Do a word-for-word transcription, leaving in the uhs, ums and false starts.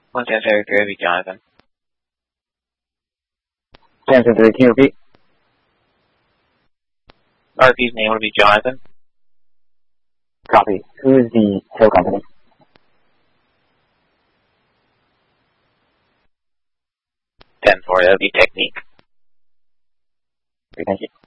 One ten three, it'll be Jonathan. ten three, can you repeat? R P's name will be Jonathan. Copy. Who is the tow company? ten four, that'll be Technique. Thank you.